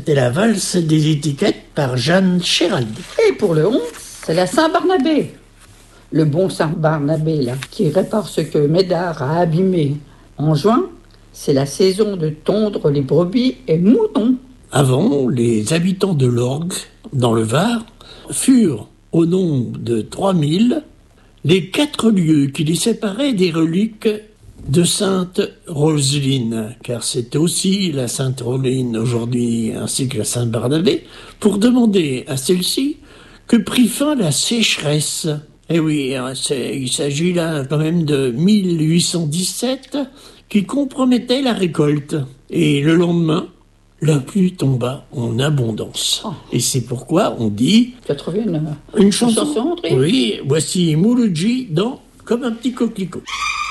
c'était la valse des étiquettes par Jeanne Chéraldi. Et pour le 11, c'est la Saint-Barnabé. Le bon Saint-Barnabé, là, qui répare ce que Médard a abîmé. En juin, c'est la saison de tondre les brebis et moutons. Avant, les habitants de l'Orgue, dans le Var, furent, au nombre de 3000, les 4 lieux qui les séparaient des reliques de Sainte Roseline, car c'est aussi la Sainte Roseline aujourd'hui, ainsi que la Sainte Barnabé, pour demander à celle-ci que prit fin la sécheresse. Eh oui, il s'agit là quand même de 1817 qui compromettait la récolte. Et le lendemain, la pluie tomba en abondance. Oh. Et c'est pourquoi on dit... Tu as trouvé une chanson, André ? Oui, voici Mouloudji dans Comme un petit coquelicot.